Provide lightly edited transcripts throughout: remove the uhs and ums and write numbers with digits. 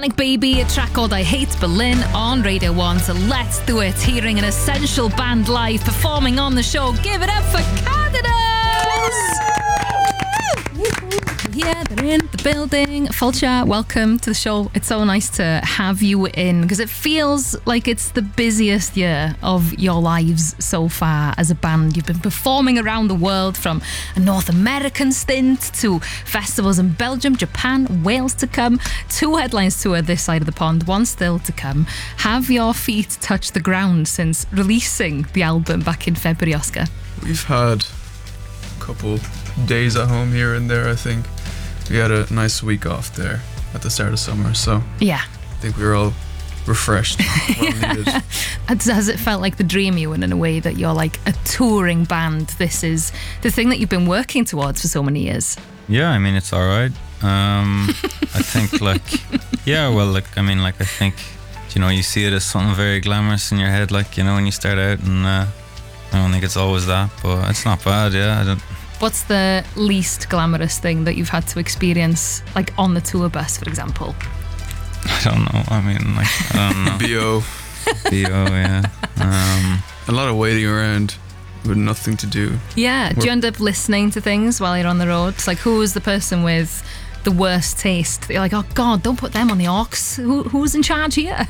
Panic Baby, a track called I Hate Berlin on Radio 1. So let's do it. Hearing an essential band live performing on the show. Give it up for Cardinals! Yeah, they're in the building. Fulcher, welcome to the show. It's so nice to have you in because it feels like it's the busiest year of your lives so far as a band. You've been performing around the world, from a North American stint to festivals in Belgium, Japan, Wales to come. 2 headlines tour this side of the pond, 1 still to come. Have your feet touched the ground since releasing the album back in February, Oscar? We've had a couple days at home here and there, I think. We had a nice week off there at the start of summer, so yeah, I think we were all refreshed, well needed. Has it felt like the dream, Ewan, in a way that you're like a touring band? This is the thing that you've been working towards for so many years. Yeah, I mean, it's all right. I think I think, you see it as something very glamorous in your head, when you start out, and I don't think it's always that, but it's not bad, yeah. What's the least glamorous thing that you've had to experience, on the tour bus, for example? I don't know. I don't know. BO, yeah. A lot of waiting around with nothing to do. Yeah. Do you end up listening to things while you're on the road? It's who is the person with the worst taste that you're like, oh God, don't put them on the aux. Who's in charge here?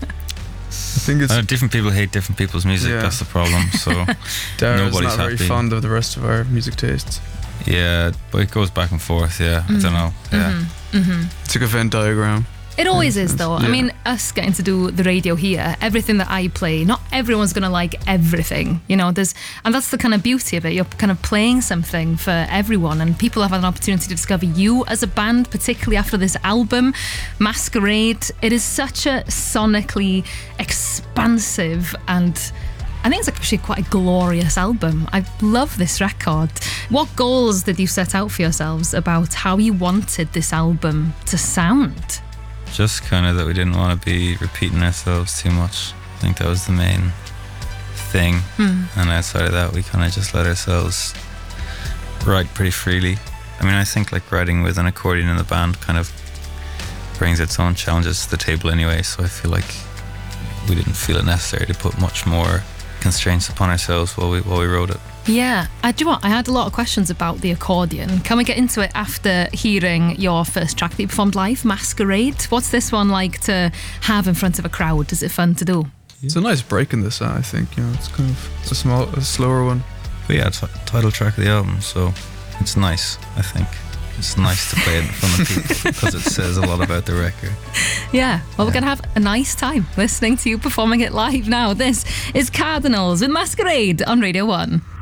I think it's different people hate different people's music. Yeah. That's the problem. So Dara's nobody's not very happy. fond of the rest of our music tastes. Yeah, but it goes back and forth. Yeah, I don't know. Yeah, It's like a Venn diagram. It always is, though. Yeah. I mean, us getting to do the radio here, everything that I play, not everyone's going to like everything, and that's the kind of beauty of it. You're kind of playing something for everyone, and people have had an opportunity to discover you as a band, particularly after this album, Masquerade. It is such a sonically expansive and I think it's actually quite a glorious album. I love this record. What goals did you set out for yourselves about how you wanted this album to sound? just kind of that we didn't want to be repeating ourselves too much. I think that was the main thing. And outside of that, we kind of just let ourselves write pretty freely. I mean, I think like writing with an accordion in the band kind of brings its own challenges to the table anyway, so I feel like we didn't feel it necessary to put much more constraints upon ourselves while we wrote it. Yeah, do you know what? I had a lot of questions about the accordion. Can we get into it after hearing your first track that you performed live, Masquerade? What's this one like to have in front of a crowd? Is it fun to do? It's a nice break in the set, I think. You know, it's kind of a slower one. But yeah, it's the title track of the album, so it's nice, I think. It's nice to play it in front of people because it says a lot about the record. Yeah, well, we're going to have a nice time listening to you performing it live now. This is Cardinals with Masquerade on Radio 1.